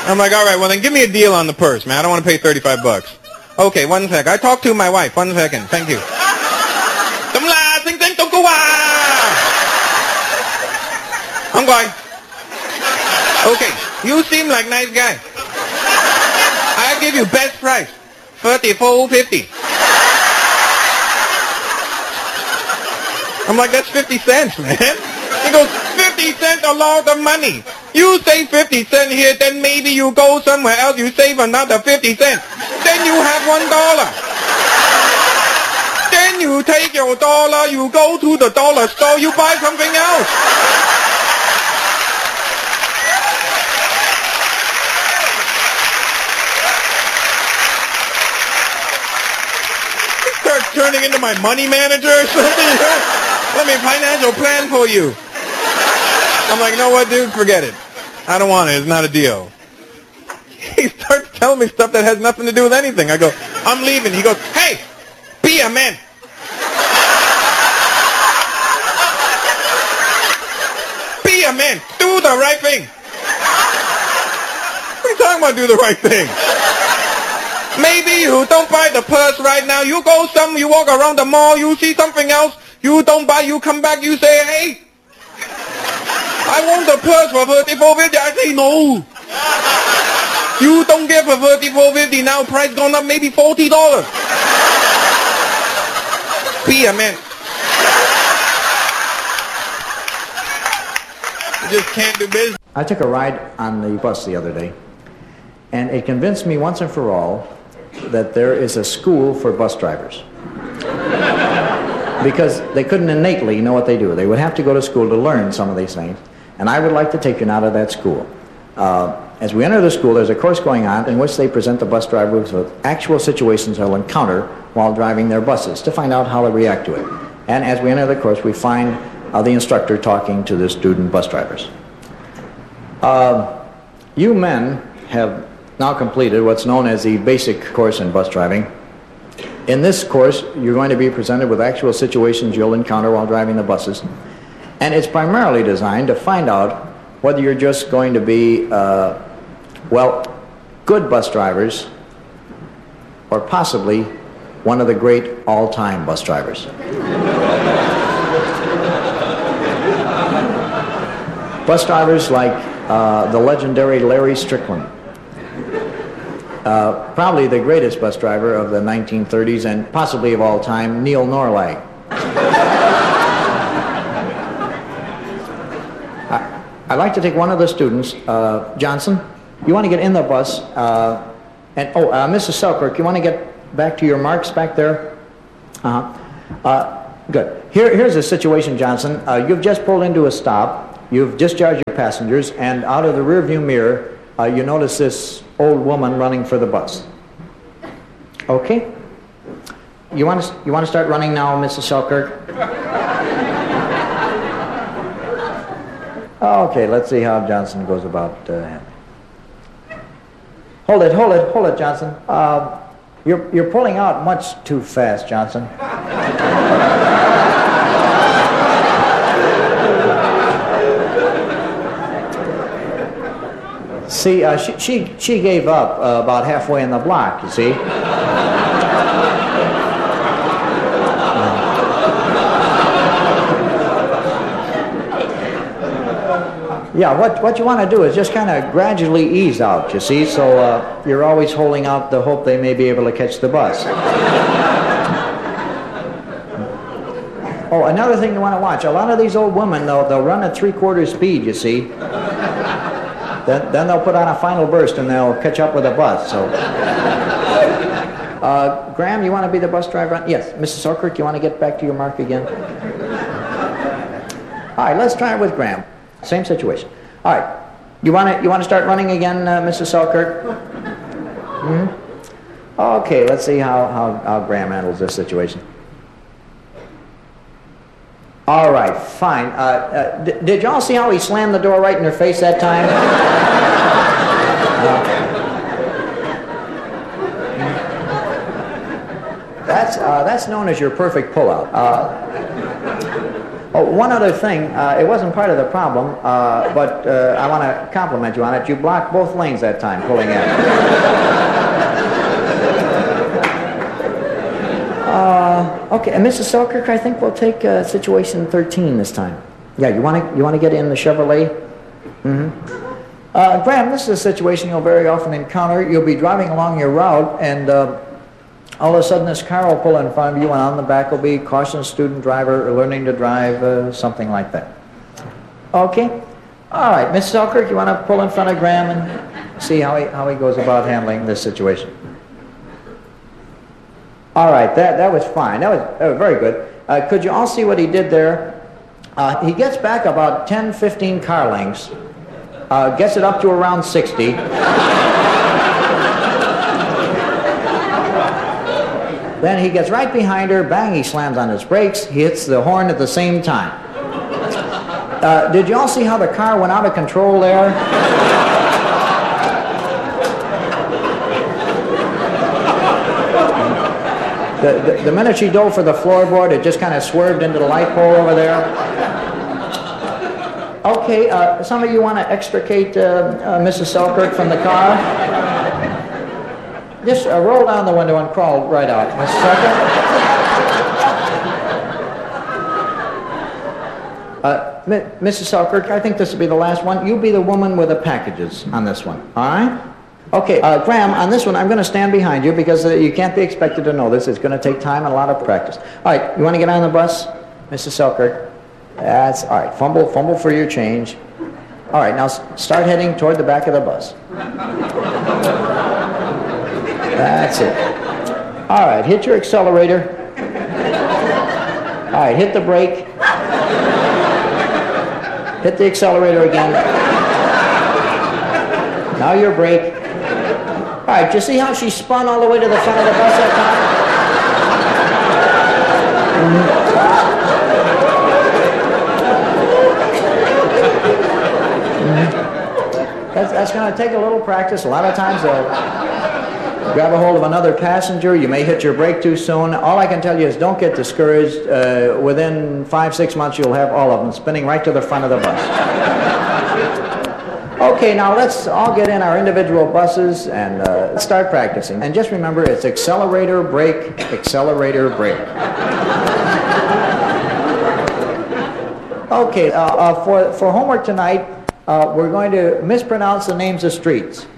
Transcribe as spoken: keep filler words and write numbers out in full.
I'm like, all right, well then give me a deal on the purse, man. I don't want to pay thirty-five bucks. Okay, one sec. I talked to my wife. One second. Thank you. I'm going. Okay, you seem like nice guy. I give you best price, thirty-four fifty. I'm like, that's fifty cents, man. He goes, fifty cents a lot of money. You save fifty cents here, then maybe you go somewhere else, you save another fifty cents. Then you have one dollar. Then you take your dollar, you go to the dollar store, you buy something else. Start turning into my money manager or something. Let me financial plan for you. I'm like, you know what, dude? Forget it. I don't want it. It's not a deal. He starts telling me stuff that has nothing to do with anything. I go, I'm leaving. He goes, hey, be a man. Be a man. Do the right thing. What are you talking about, do the right thing? Maybe you don't buy the purse right now. You go some, you walk around the mall, you see something else. You don't buy, you come back, you say, hey, I want the purse for thirty-four fifty. I say, no. You don't get for thirty-four fifty now, price gone up maybe forty dollars. Be a man. You just can't do business. I took a ride on the bus the other day, and it convinced me once and for all that there is a school for bus drivers. Because they couldn't innately know what they do. They would have to go to school to learn some of these things. And I would like to take you now to that school. Uh, as we enter the school, there's a course going on in which they present the bus drivers with actual situations they'll encounter while driving their buses to find out how to react to it. And as we enter the course, we find uh, the instructor talking to the student bus drivers. Uh, you men have now completed what's known as the basic course in bus driving. In this course, you're going to be presented with actual situations you'll encounter while driving the buses. And it's primarily designed to find out whether you're just going to be, uh, well, good bus drivers or possibly one of the great all-time bus drivers. Bus drivers like uh, the legendary Larry Strickland. Uh, probably the greatest bus driver of the nineteen thirties and possibly of all time, Neil Norlag. I, I'd like to take one of the students, uh, Johnson. You want to get in the bus, uh, and oh, uh, Missus Selkirk, you want to get back to your marks back there? Uh-huh. Uh, good. Here, here's the situation, Johnson. Uh, you've just pulled into a stop. You've discharged your passengers, and out of the rearview mirror, uh, you notice this old woman running for the bus. Okay? You want to you want to start running now, Missus Selkirk? Okay, let's see how Johnson goes about. Uh, hold it, hold it, hold it, Johnson. Uh, you're you're pulling out much too fast, Johnson. See, uh, she, she, she gave up uh, about halfway in the block, you see. Yeah, what, what you want to do is just kind of gradually ease out, you see, so uh, you're always holding out the hope they may be able to catch the bus. Oh, another thing you want to watch, a lot of these old women, they'll, they'll run at three-quarter speed, you see. Then, then they'll put on a final burst and they'll catch up with a bus. So, uh, Graham, you want to be the bus driver? Yes, Missus Selkirk, you want to get back to your mark again? All right, let's try it with Graham. Same situation. All right, you want to you want to start running again, uh, Missus Selkirk? Mm-hmm. Okay, let's see how, how how Graham handles this situation. All right, fine. Uh, uh, d- did y'all see how he slammed the door right in her face that time? uh, that's uh, that's known as your perfect pullout. Uh, Oh, one other thing, uh, it wasn't part of the problem, uh, but uh, I want to compliment you on it. You blocked both lanes that time, pulling in. uh, okay, and Missus Selkirk, I think we'll take uh, situation thirteen this time. Yeah, you want to you want to get in the Chevrolet? Mm-hmm. Uh, Graham, this is a situation you'll very often encounter. You'll be driving along your route, and uh, all of a sudden this car will pull in front of you, and on the back will be caution student driver, learning to drive, uh, something like that. Okay? All right, Miss Selkirk, you want to pull in front of Graham and see how he, how he goes about handling this situation? All right, that, that was fine. That was, that was very good. Uh, could you all see what he did there? Uh, he gets back about ten, fifteen car lengths, uh, gets it up to around sixty. Then he gets right behind her, bang, he slams on his brakes, he hits the horn at the same time. Uh, did you all see how the car went out of control there? The, the, the minute she dove for the floorboard, it just kind of swerved into the light pole over there. Okay, uh, some of you want to extricate uh, uh, Missus Selkirk from the car? Just uh, roll down the window and crawl right out, Missus Selkirk. Uh, Mi- Missus Selkirk, I think this will be the last one. You be the woman with the packages on this one, all right? Okay, uh, Graham, on this one, I'm going to stand behind you because uh, you can't be expected to know this. It's going to take time and a lot of practice. All right, you want to get on the bus, Missus Selkirk? That's all right. Fumble, fumble for your change. All right, now s- start heading toward the back of the bus. That's it. All right, hit your accelerator. All right, hit the brake. Hit the accelerator again. Now your brake. All right, you see how she spun all the way to the front of the bus that time? Mm-hmm. That's, that's going to take a little practice. A lot of times they'll grab a hold of another passenger. You may hit your brake too soon. All I can tell you is don't get discouraged. Uh, within five, six months, you'll have all of them spinning right to the front of the bus. Okay, now let's all get in our individual buses and uh, start practicing. And just remember, it's accelerator, brake, accelerator, brake. Okay, uh, uh, for, for homework tonight, uh, we're going to mispronounce the names of streets.